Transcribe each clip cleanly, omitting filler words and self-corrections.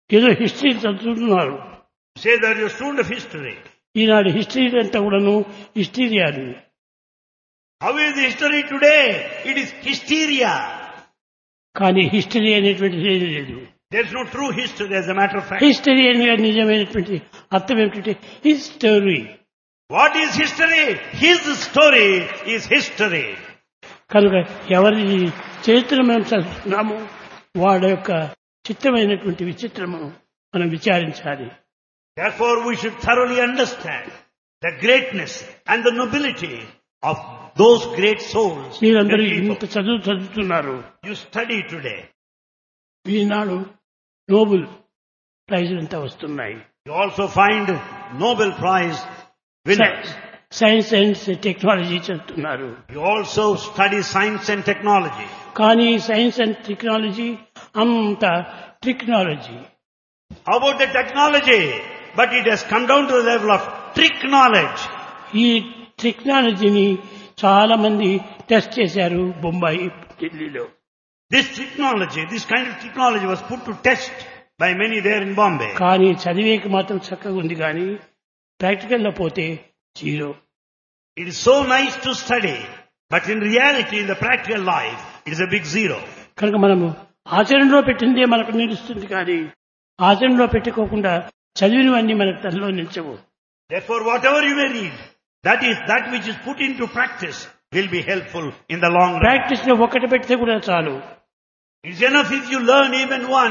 ఏదో హిస్టరీ చదువుతున్నారు. Say that you're a student of history. Eenadu history అంతా కూడాను హిస్టీరియాలు. How is the history today? It is hysteria. కానీ history అనేటువంటిది ఏది లేదు. There's no true history as a matter of fact. History అనే నిజమైనటువంటి అర్థం ఏమిటంటే history. What is history? His story is history. కనుక ఎవరి చరిత్ర మనం చదువుతున్నామో వాడి యొక్క చిత్రమైనటువంటి విచిత్రము మనం విచారించాలి. Therefore we should thoroughly understand the greatness and the nobility of those great souls. మీరందరూ ఇంత చదువుతున్నారు. You study today. Eenadu Nobel ప్రైజులు అంతా వస్తున్నాయి. You also find Nobel Prize winners. Science and technology చదువుతున్నారు. You also study science and technology. కానీ science and technology అంత technology. How about the technology? But it has come down to the level of trick knowledge. ఈ టెక్నాలజీని చాలా మంది test చేశారు బొంబాయి, ఢిల్లీలో. This technology, this kind of technology was put to test by many there in Bombay. కానీ చదివేకి మాత్రం చక్కగా ఉంది, కానీ ప్రాక్టికల్లో పోతే zero. It is so nice to study, but in reality, in the practical life, it is a big zero. కనుక మనము ఆచరణలో పెట్టిందే మనకు నిలుస్తుంది, కానీ ఆచరణలో పెట్టుకోకుండా చదివినవన్నీ మనకు తనలో నిలిచవు. Therefore, whatever you may read, that which is put into practice will be helpful in the long run. Practice లో ఒకటి పెడితే కూడా చాలు. It is enough if you learn even one.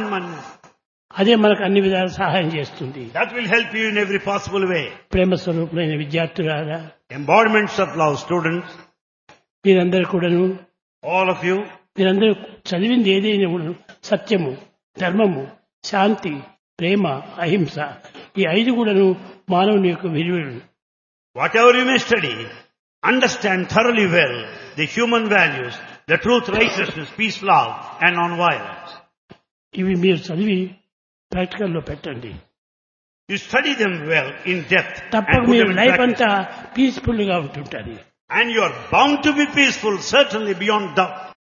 అదే మనకు అన్ని విధాలు సహాయం చేస్తుంది. That will help you in every possible way. ప్రేమ స్వరూపులైన విద్యార్థులారా, Embodiments of love students, మీరందరూ కూడాను, all of you, మీరందరూ చదివింది ఏదైనా కూడా సత్యము, ధర్మము, శాంతి, ప్రేమ, అహింస, ఈ 5 కూడాను మానవుని యొక్క విలువలు. whatever you may study, understand thoroughly well the human values, the truth, righteousness, peace, love, and non-violence. ఇవి మీరు చదివి ప్రాక్టికల్లో పెట్టండి. You study them well in depth తప్పక and put మీరు them in లైఫ్ practice. అంతా పీస్ఫుల్ గా ఉంటుంటుంది. And you are bound to be peaceful, certainly beyond doubt.